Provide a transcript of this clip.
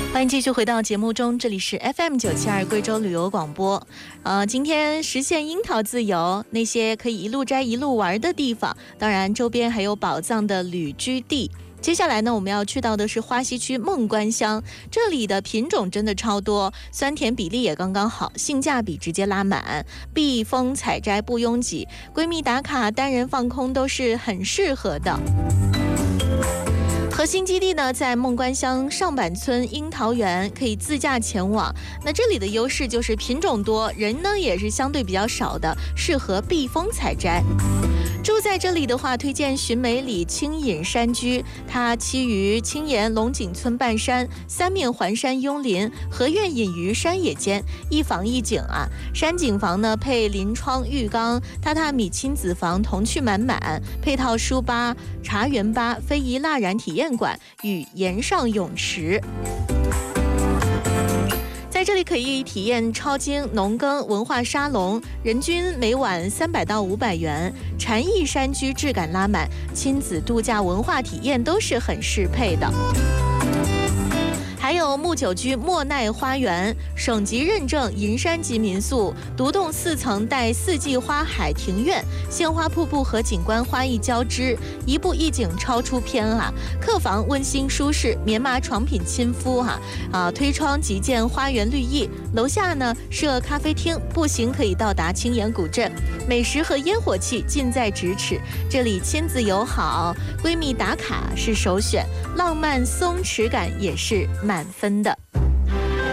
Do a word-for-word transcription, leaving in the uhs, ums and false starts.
欢迎继续回到节目中，这里是 F M 九七二贵州旅游广播。呃，今天实现樱桃自由，那些可以一路摘一路玩的地方，当然周边还有宝藏的旅居地。接下来呢，我们要去到的是花溪区孟关乡，这里的品种真的超多，酸甜比例也刚刚好，性价比直接拉满，避风采摘不拥挤，闺蜜打卡、单人放空都是很适合的。核心基地呢在孟关乡上板村樱桃园，可以自驾前往。那这里的优势就是品种多，人呢也是相对比较少的，适合避风采摘。住在这里的话，推荐寻美里清隐山居，它栖于青岩龙井村半山，三面环山拥林，合院隐于山野间，一房一景啊。山景房呢配临窗浴缸、榻榻米亲子房，童趣满满，配套书吧、茶园吧、非遗蜡染体验馆与岩上泳池。在这里可以体验超精农耕文化沙龙，人均每晚三百到五百元，禅意山居质感拉满，亲子度假文化体验都是很适配的。还有木九居莫奈花园，省级认证银山级民宿，独栋四层带四季花海庭院，鲜花瀑布和景观花艺交织，一步一景超出片啊！客房温馨舒适，棉麻床品亲肤哈啊！推窗即见花园绿意，楼下呢设咖啡厅，步行可以到达青岩古镇，美食和烟火气近在咫尺。这里亲子友好，闺蜜打卡是首选，浪漫松弛感也是满分的。